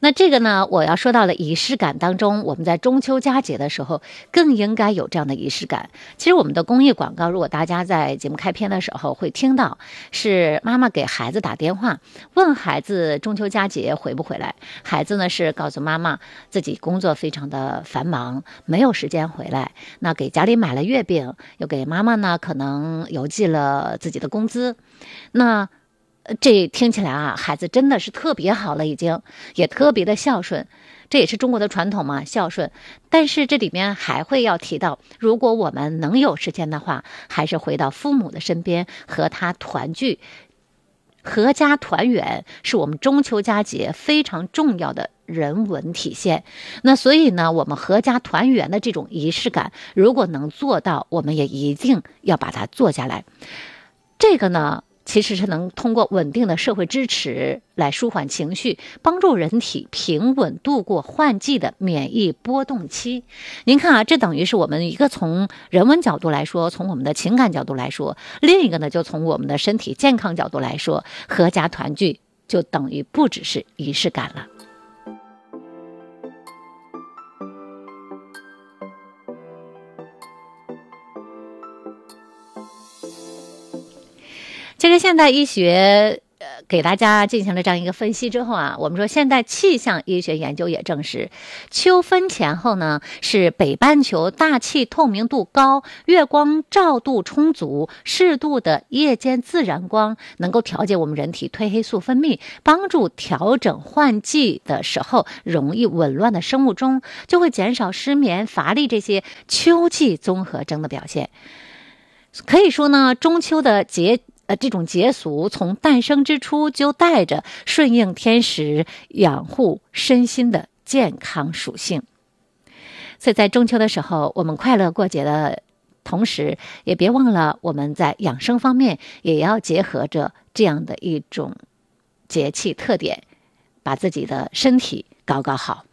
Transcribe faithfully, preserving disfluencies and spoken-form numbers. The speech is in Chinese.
那这个呢，我要说到了仪式感当中，我们在中秋佳节的时候更应该有这样的仪式感。其实我们的公益广告，如果大家在节目开篇的时候会听到，是妈妈给孩子打电话，问孩子中秋佳节回不回来。孩子呢是告诉妈妈自己工作非常的繁忙，没有时间回来。那给家里买了月饼，又给妈妈呢可能邮寄了自己的工资。那这听起来啊，孩子真的是特别好了，已经也特别的孝顺，这也是中国的传统嘛，孝顺。但是这里面还会要提到，如果我们能有时间的话，还是回到父母的身边和他团聚，合家团圆是我们中秋佳节非常重要的人文体现。那所以呢，我们合家团圆的这种仪式感，如果能做到，我们也一定要把它做下来。这个呢其实是能通过稳定的社会支持来舒缓情绪，帮助人体平稳度过换季的免疫波动期。您看啊，这等于是我们一个从人文角度来说，从我们的情感角度来说，另一个呢就从我们的身体健康角度来说，合家团聚就等于不只是仪式感了。其实现代医学呃给大家进行了这样一个分析之后啊，我们说现代气象医学研究也证实，秋分前后呢是北半球大气透明度高，月光照度充足，适度的夜间自然光能够调节我们人体褪黑素分泌，帮助调整换季的时候容易紊乱的生物钟，就会减少失眠、乏力这些秋季综合征的表现。可以说呢，中秋的节呃，这种节俗从诞生之初就带着顺应天时、养护身心的健康属性。所以在中秋的时候，我们快乐过节的同时，也别忘了我们在养生方面也要结合着这样的一种节气特点，把自己的身体搞搞好。